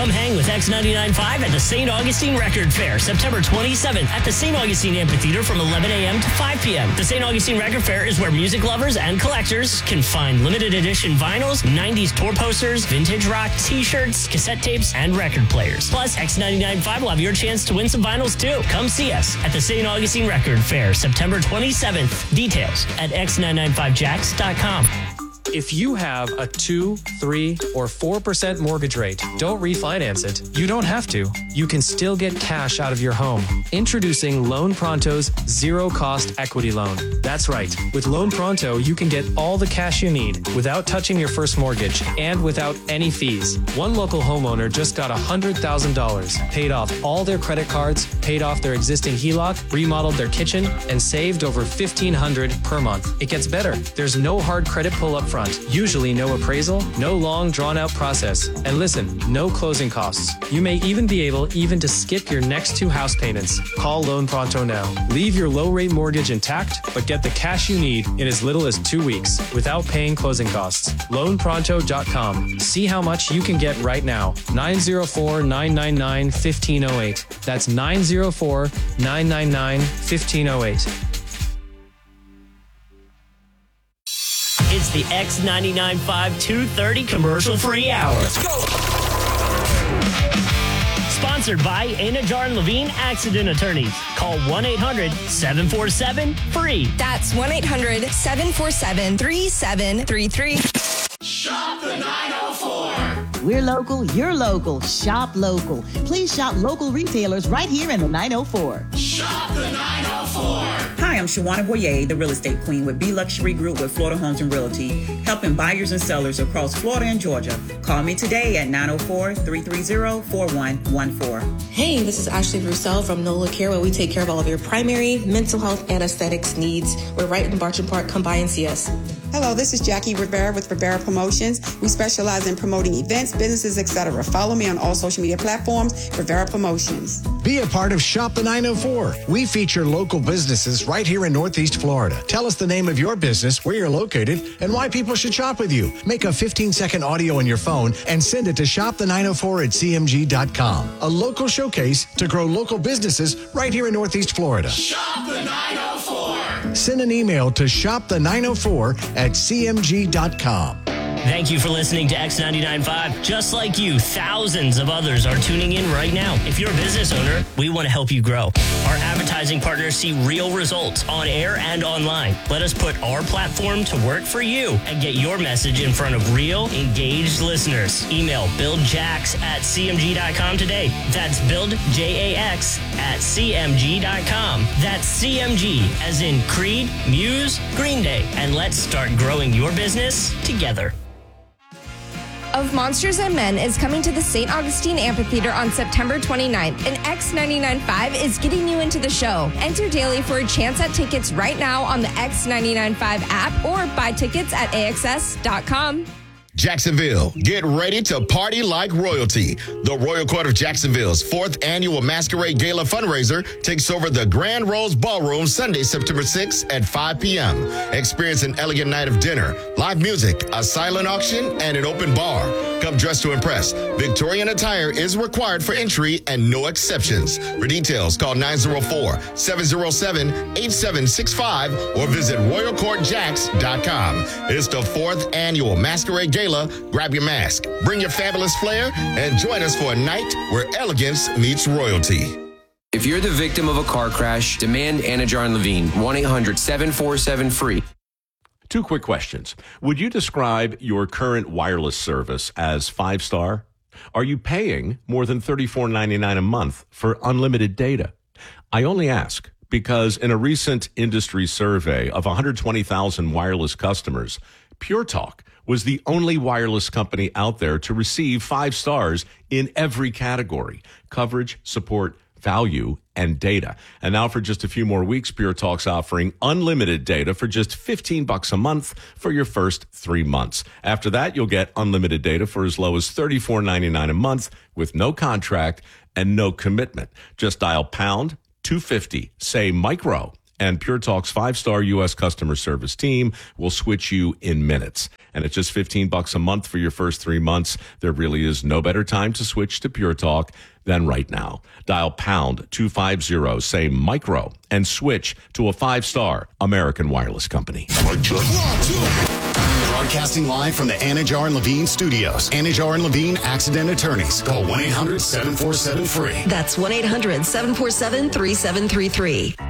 Come hang with X99.5 at the St. Augustine Record Fair, September 27th at the St. Augustine Amphitheater from 11 a.m. to 5 p.m. The St. Augustine Record Fair is where music lovers and collectors can find limited edition vinyls, 90s tour posters, vintage rock, t-shirts, cassette tapes, and record players. Plus, X99.5 will have your chance to win some vinyls too. Come see us at the St. Augustine Record Fair, September 27th. Details at x995jacks.com. If you have a 2, 3, or 4% mortgage rate, don't refinance it. You don't have to. You can still get cash out of your home. Introducing Loan Pronto's zero-cost equity loan. That's right. With Loan Pronto, you can get all the cash you need without touching your first mortgage and without any fees. One local homeowner just got $100,000, paid off all their credit cards, paid off their existing HELOC, remodeled their kitchen, and saved over $1,500 per month. It gets better. There's no hard credit pull-up front. Usually no appraisal, no long drawn-out process, and listen, no closing costs. You may even be able to skip your next 2 house payments. Call Loan Pronto now. Leave your low-rate mortgage intact, but get the cash you need in as little as 2 weeks without paying closing costs. LoanPronto.com. See how much you can get right now. 904-999-1508. That's 904-999-1508. It's the X99.5 230 commercial-free hour. Let's go! Sponsored by Anajar and Levine Accident Attorneys. Call 1-800-747-FREE. That's 1-800-747-3733. Shop the 904. We're local, you're local. Shop local. Please shop local retailers right here in the 904. Shop the 904. Hi, I'm Shawana Boyer, the real estate queen with B Luxury Group with Florida Homes and Realty, helping buyers and sellers across Florida and Georgia. Call me today at 904-330-4114. Hey, this is Ashley Roussel from NOLA Care, where we take care of all of your primary, mental health, and aesthetics needs. We're right in Bartram Park. Come by and see us. Hello, this is Jackie Rivera with Rivera Promotions. We specialize in promoting events, businesses, etc. Follow me on all social media platforms, Rivera Promotions. Be a part of Shop the 904. We feature local businesses right here in Northeast Florida. Tell us the name of your business, where you're located, and why people should shop with you. Make a 15-second audio on your phone and send it to shopthe904@cmg.com. A local showcase to grow local businesses right here in Northeast Florida. Shop the 904. Send an email to shopthe904@cmg.com. Thank you for listening to X99.5. Just like you, thousands of others are tuning in right now. If you're a business owner, we want to help you grow. Our advertising partners see real results on air and online. Let us put our platform to work for you and get your message in front of real, engaged listeners. Email buildjax@cmg.com today. That's buildjax@cmg.com. That's CMG, as in Creed, Muse, Green Day. And let's start growing your business together. Of Monsters and Men is coming to the St. Augustine Amphitheater on September 29th, and X99.5 is getting you into the show. Enter daily for a chance at tickets right now on the X99.5 app or buy tickets at AXS.com. Jacksonville, get ready to party like royalty. The Royal Court of Jacksonville's 4th annual Masquerade Gala fundraiser takes over the Grand Rose Ballroom Sunday, September 6th at 5 p.m. Experience an elegant night of dinner, live music, a silent auction, and an open bar. Come dressed to impress. Victorian attire is required for entry and no exceptions. For details, call 904-707-8765 or visit royalcourtjacks.com. It's the 4th annual Masquerade Gala. Grab your mask, bring your fabulous flair, and join us for a night where elegance meets royalty. If you're the victim of a car crash, demand Anajar and Levine. 1-800-747-FREE. 2 quick questions. Would you describe your current wireless service as 5-star? Are you paying more than $34.99 a month for unlimited data? I only ask because in a recent industry survey of 120,000 wireless customers, Pure Talk was the only wireless company out there to receive 5 stars in every category: coverage, support, value, and data. And now for just a few more weeks, Pure Talk's offering unlimited data for just $15 a month for your first 3 months. After that, you'll get unlimited data for as low as $34.99 a month with no contract and no commitment. Just dial pound 250, say micro, And Pure Talk's 5-star U.S. customer service team will switch you in minutes. And it's just $15 a month for your first 3 months. There really is no better time to switch to Pure Talk than right now. Dial pound 250, say micro, and switch to a 5-star American Wireless company. Broadcasting live from the Anajar and Levine studios. Anajar and Levine Accident Attorneys. Call 1-800-747-FREE. That's 1-800-747-3733.